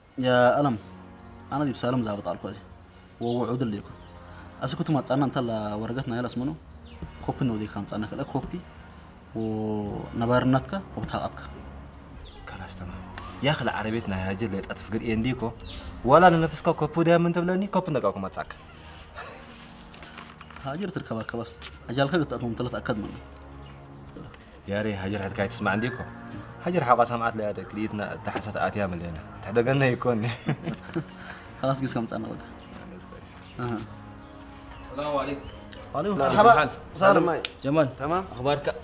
يا ألم أنا دي بسالم زابط على الكوزي ووعود اللي يكون أسكت ما تصنع أنت لا ورقتنا يلا اسمه كوبي نودي كان تصنع كلا كوبي ونبارنتك وبتاعتك خلاص تمام يا أخي عربيتنا هاجر اللي تفكر إنديكو ولا أنا نفسك كوبي ده من تبلاني كوبي نقاكم ما تساك هاجر تركبك بس أجالك قلت أتمنى ثلاث أكد منه يا ري هاجر هتكاي تسمع عنديكو هاجر حاقا سمعت لي هذا كريتنا تحسات آتيا ملينا تحدقنا يكون خلاص قيس كم تصنع بقى السلام عليكم. عليكم مرحبا. سلام جمال تمام أخبارك؟